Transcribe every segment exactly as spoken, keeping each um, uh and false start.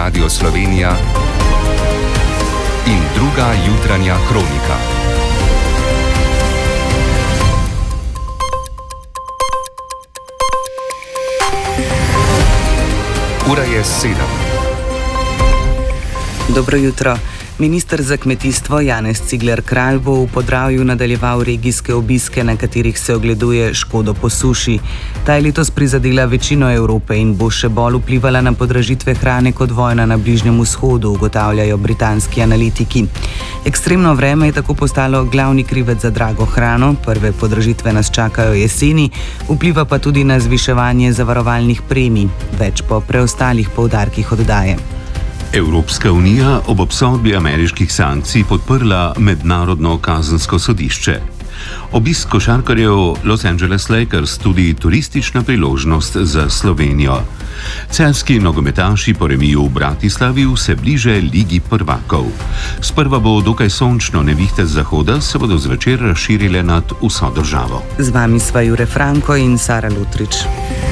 Radio Slovenija in druga jutranja kronika. Ura je sedem. Dobro jutro. Minister za kmetijstvo Janez Cigler Kralj bo v Podravju nadaljeval regijske obiske, na katerih se ogleduje škodo po suši. Ta je letos prizadela večino Evrope in bo še bolj vplivala na podražitve hrane kot vojna na Bližnjem vzhodu, ugotavljajo britanski analitiki. Ekstremno vreme je tako postalo glavni krivec za drago hrano, prve podražitve nas čakajo jeseni, vpliva pa tudi na zviševanje zavarovalnih premij. Več po preostalih poudarkih oddaje. Evropska unija ob obsodbi ameriških sankcij podprla mednarodno kazensko sodišče. Obisk košarkarjev Los Angeles Lakers tudi turistična priložnost za Slovenijo. Celjski nogometaši po remiju v Bratislavi vse bliže Ligi prvakov. Sprva bo dokaj sončno, nevihte z zahoda se bodo zvečer razširile nad vso državo. Z vami sva Jure Franko in Sara Lutrič.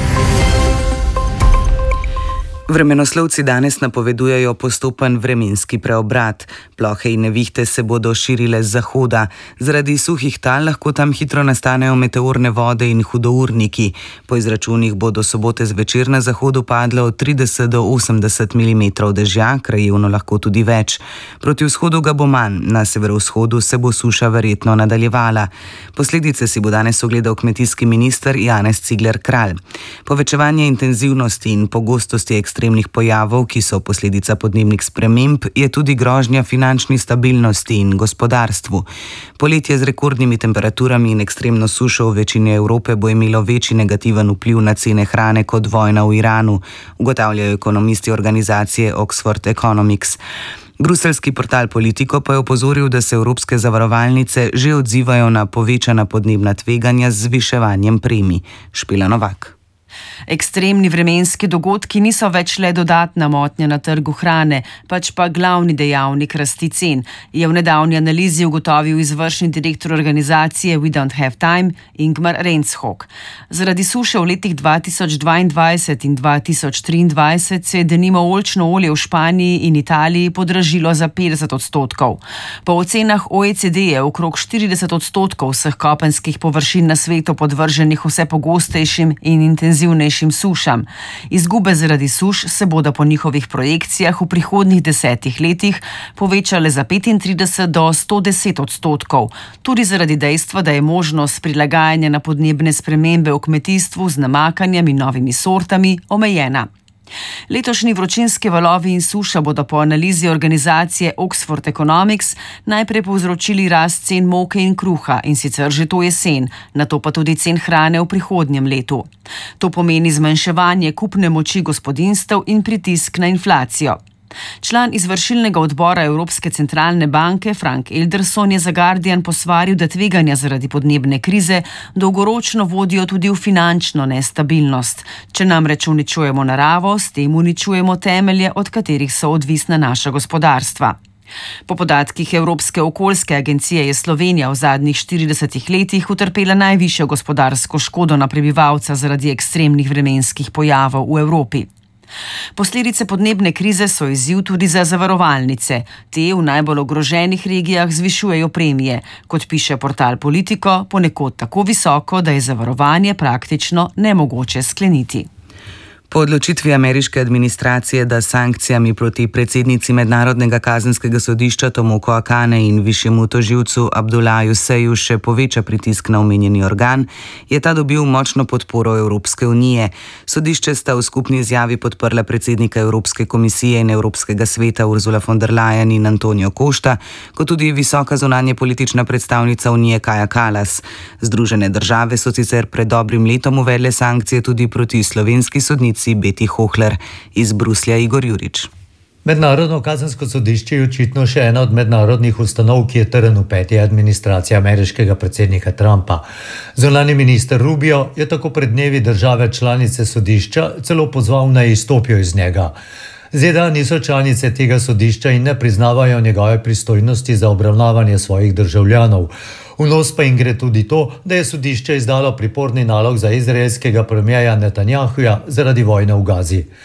Vremenoslovci danes napovedujejo postopen vremenski preobrat. Plohe in nevihte se bodo širile z zahoda. Zaradi suhih tal lahko tam hitro nastanejo meteorne vode in hudourniki. Po izračunih bo do sobote zvečer na zahodu padlo od trideset do osemdeset milimetrov dežja, krajevno lahko tudi več. Proti vzhodu ga bo manj, na severovzhodu se bo suša verjetno nadaljevala. Posledice si bo danes ogledal kmetijski minister Janez Cigler Kralj. Povečevanje intenzivnosti in pogostosti ekstremnih ekstremnih pojavov, ki so posledica podnebnih sprememb, je tudi grožnja finančni stabilnosti in gospodarstvu. Poletje z rekordnimi temperaturami in ekstremno sušo v večini Evrope bo imelo večji negativen vpliv na cene hrane kot vojna v Iranu, ugotavljajo ekonomisti organizacije Oxford Economics. Bruseljski portal Politico pa je opozoril, da se evropske zavarovalnice že odzivajo na povečana podnebna tveganja z zviševanjem premij. Špela Novak. Ekstremni vremenski dogodki niso več le dodatna motnja na trgu hrane, pač pa glavni dejavnik rasti cen, je v nedavni analizi ugotovil izvršni direktor organizacije We Don't Have Time Ingmar Renshok. Zaradi suše v letih dva tisoč dvaindvajset in dva tisoč triindvajset se je denimo oljčno olje v Španiji in Italiji podražilo za petdeset odstotkov. Po ocenah O E C D je okrog štirideset odstotkov vseh kopenskih površin na svetu podvrženih vse pogostejšim in intenzivnejšim sušam. Izgube zaradi suš se bodo po njihovih projekcijah v prihodnjih desetih letih povečale za petintrideset do sto deset odstotkov, tudi zaradi dejstva, da je možnost prilagajanja na podnebne spremembe v kmetijstvu z namakanjem in novimi sortami omejena. Letošnji vročinski valovi in suša bodo po analizi organizacije Oxford Economics najprej povzročili rast cen moke in kruha, in sicer že to jesen, nato pa tudi cen hrane v prihodnjem letu. To pomeni zmanjševanje kupne moči gospodinjstev in pritisk na inflacijo. Član izvršilnega odbora Evropske centralne banke Frank Elderson je za Guardian posvaril, da tveganja zaradi podnebne krize dolgoročno vodijo tudi v finančno nestabilnost. Če namreč uničujemo naravo, s tem uničujemo temelje, od katerih so odvisna naša gospodarstva. Po podatkih Evropske okoljske agencije je Slovenija v zadnjih štiridesetih letih utrpela najvišjo gospodarsko škodo na prebivalca zaradi ekstremnih vremenskih pojavov v Evropi. Posledice podnebne krize so izziv tudi za zavarovalnice. Te v najbolj ogroženih regijah zvišujejo premije, kot piše portal Politico, ponekod tako visoko, da je zavarovanje praktično nemogoče skleniti. Po odločitvi ameriške administracije, da s sankcijami proti predsednici Mednarodnega kazenskega sodišča Tomoko Akane in višjemu tožilcu Abdulaju Seju še poveča pritisk na omenjeni organ, je ta dobil močno podporo Evropske unije. Sodišče sta v skupni izjavi podprla predsednika Evropske komisije in Evropskega sveta Ursula von der Leyen in Antonio Costa, kot tudi visoka zunanje politična predstavnica unije Kaja Kallas. Združene države so sicer pred dobrim letom uvedle sankcije tudi proti slovenski sodnici Beti Hohler. Iz Bruslja Igor Jurič. Mednarodno kazensko sodišče je očitno še ena od mednarodnih ustanov, ki je trn v peti administracije ameriškega predsednika Trumpa. Zunanji minister Rubio je tako pred dnevi države članice sodišča celo pozval, naj izstopijo iz njega. Z D A niso članice tega sodišča in ne priznavajo njegove pristojnosti za obravnavanje svojih državljanov. V nos pa jim gre tudi to, da je sodišče izdalo priporni nalog za izraelskega premierja Netanjahuja zaradi vojne v Gazi.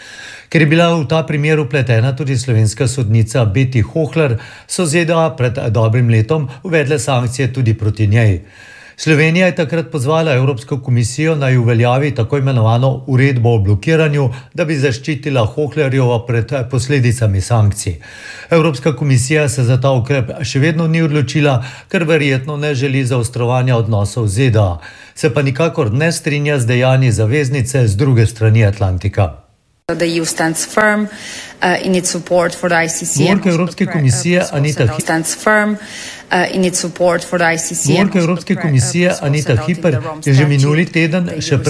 Ker je bila v ta primer upletena tudi slovenska sodnica Beti Hohler, so Z D A pred dobrim letom uvedle sankcije tudi proti njej. Slovenija je takrat pozvala Evropsko komisijo naj uveljavi tako imenovano uredbo o blokiranju, da bi zaščitila Hohlerjevo pred posledicami sankcij. Evropska komisija se za ta ukrep še vedno ni odločila, ker verjetno ne želi zaostrovanja odnosov z Z D A. Se pa nikakor ne strinja z dejanji zaveznice z druge strani Atlantika. The E U stands firm uh, in its support for the I C C. Govorka Evropske komisije Anita Hipper stands firm uh, in its support for the I C C. Govorka Evropske komisije Anita Hipper je že minuli teden še